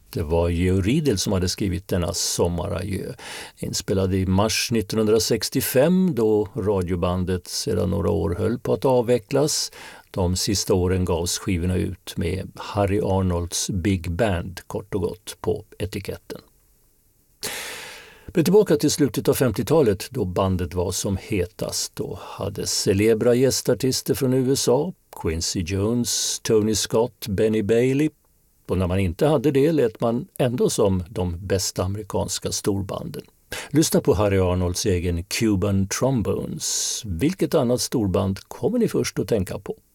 Det var Georg Riedel som hade skrivit denna Sommaradjö. Inspelad i mars 1965 då radiobandet sedan några år höll på att avvecklas. De sista åren gavs skivorna ut med Harry Arnolds Big Band kort och gott på etiketten. Men tillbaka till slutet av 50-talet då bandet var som hetast. Då hade celebra gästartister från USA, Quincy Jones, Tony Scott, Benny Bailey. Och när man inte hade det lät man ändå som de bästa amerikanska storbanden. Lyssna på Harry Arnolds egen Cuban Trombones. Vilket annat storband kommer ni först att tänka på?